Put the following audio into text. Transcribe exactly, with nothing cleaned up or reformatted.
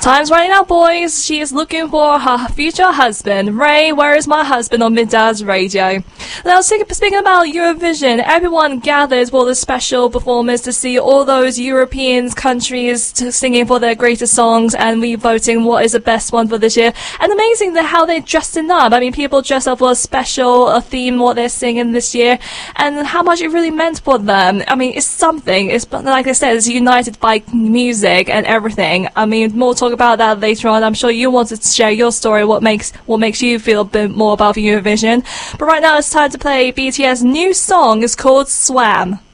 Time's running out, boys. She is looking for her future husband. Ray, where is my husband on Midda's radio? Now, speaking about Eurovision, everyone gathers for the special performance to see all those European countries to singing for their greatest songs and we voting what is the best one for this year. And amazing that how they dressed it up. I mean, people dress up for a special a theme what they're singing this year and how much it really meant for them. I mean, it's something. It's like I said, it's united by music and everything. I mean, more talk about that later on. I'm sure you wanted to share your story, what makes what makes you feel a bit more about Eurovision. But right now it's time to play B T S' new song. It's called Swam.